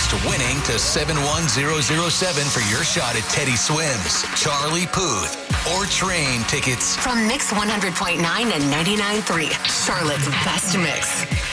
Text winning to 71007 for your shot at Teddy Swims, Charlie Puth, or train tickets from Mix 100.9 and 99.3, Charlotte's best mix.